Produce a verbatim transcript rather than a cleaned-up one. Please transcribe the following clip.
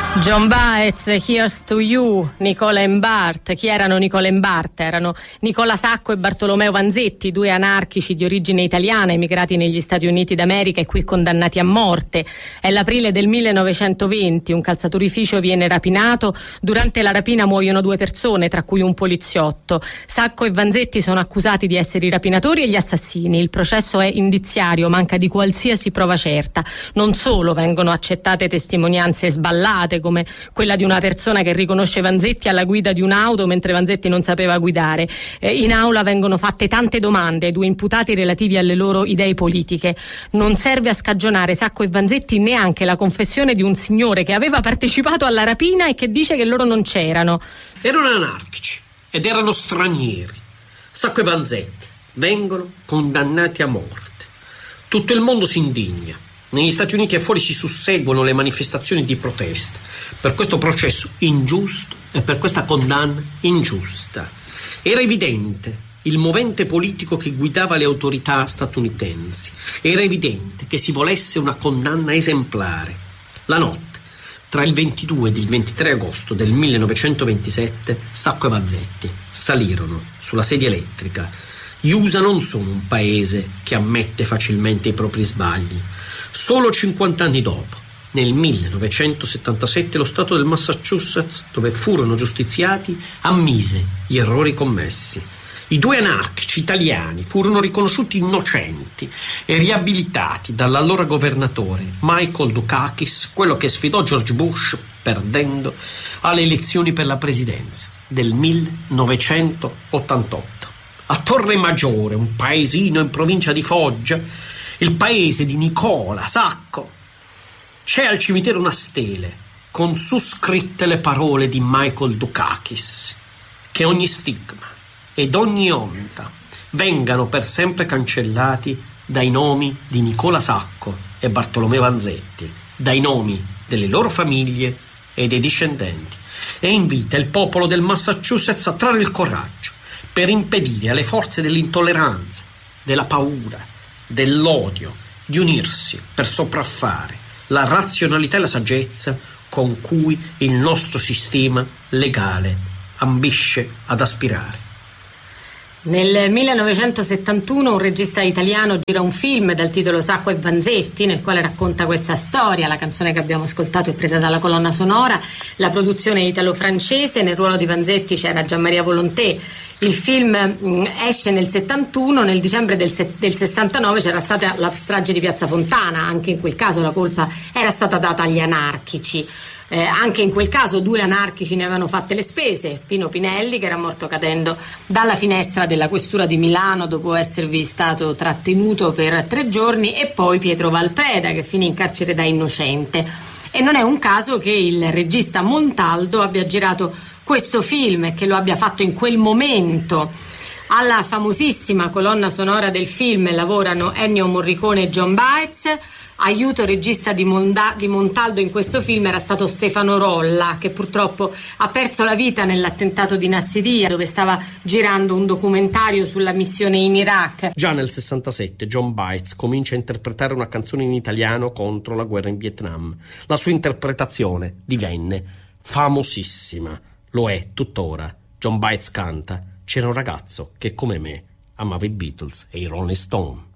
John Baez, Here's to You, Nicola e Bart. Chi erano Nicola e Bart? Erano Nicola Sacco e Bartolomeo Vanzetti, due anarchici di origine italiana emigrati negli Stati Uniti d'America e qui condannati a morte. È l'aprile del millenovecentoventi, un calzaturificio viene rapinato. Durante la rapina muoiono due persone, tra cui un poliziotto. Sacco e Vanzetti sono accusati di essere i rapinatori e gli assassini. Il processo è indiziario, manca di qualsiasi prova certa. Non solo vengono accettate testimonianze sballate, come quella di una persona che riconosce Vanzetti alla guida di un'auto mentre Vanzetti non sapeva guidare. Eh, in aula vengono fatte tante domande ai due imputati relativi alle loro idee politiche. Non serve a scagionare Sacco e Vanzetti neanche la confessione di un signore che aveva partecipato alla rapina e che dice che loro non c'erano. Erano anarchici ed erano stranieri. Sacco e Vanzetti vengono condannati a morte. Tutto il mondo si indigna. Negli Stati Uniti e fuori si susseguono le manifestazioni di protesta per questo processo ingiusto e per questa condanna ingiusta. Era evidente il movente politico che guidava le autorità statunitensi. Era evidente che si volesse una condanna esemplare. La notte tra il ventidue e il ventitré agosto del millenovecentoventisette, Sacco e Vanzetti salirono sulla sedia elettrica. Gli U S A non sono un paese che ammette facilmente i propri sbagli. Solo cinquanta anni dopo, nel millenovecentosettantasette, lo Stato del Massachusetts, dove furono giustiziati, ammise gli errori commessi. I due anarchici italiani furono riconosciuti innocenti e riabilitati dall'allora governatore Michael Dukakis, quello che sfidò George Bush, perdendo, alle elezioni per la presidenza del millenovecentottantotto. A Torre Maggiore, un paesino in provincia di Foggia, il paese di Nicola Sacco, c'è al cimitero una stele con su scritte le parole di Michael Dukakis: che ogni stigma ed ogni onta vengano per sempre cancellati dai nomi di Nicola Sacco e Bartolomeo Vanzetti, dai nomi delle loro famiglie e dei discendenti, e invita il popolo del Massachusetts a trarre il coraggio per impedire alle forze dell'intolleranza, della paura, dell'odio di unirsi per sopraffare la razionalità e la saggezza con cui il nostro sistema legale ambisce ad aspirare. Nel millenovecentosettantuno un regista italiano gira un film dal titolo Sacco e Vanzetti, nel quale racconta questa storia. La canzone che abbiamo ascoltato è presa dalla colonna sonora. La produzione è italo-francese, nel ruolo di Vanzetti c'era Gianmaria Volonté. Il film mh, esce nel settantuno, nel dicembre del, se- del sessantanove c'era stata la strage di Piazza Fontana. Anche in quel caso la colpa era stata data agli anarchici. Eh, anche in quel caso due anarchici ne avevano fatte le spese: Pino Pinelli, che era morto cadendo dalla finestra della questura di Milano dopo esservi stato trattenuto per tre giorni, e poi Pietro Valpreda, che finì in carcere da innocente. E non è un caso che il regista Montaldo abbia girato questo film e che lo abbia fatto in quel momento. Alla famosissima colonna sonora del film lavorano Ennio Morricone e John Baez. Aiuto regista di, Monda- di Montaldo in questo film era stato Stefano Rolla, che purtroppo ha perso la vita nell'attentato di Nassiriya, dove stava girando un documentario sulla missione in Iraq. Già nel sessantasette John Baez comincia a interpretare una canzone in italiano contro la guerra in Vietnam. La sua interpretazione divenne famosissima, lo è tuttora. John Baez canta: c'era un ragazzo che come me amava i Beatles e i Rolling Stone.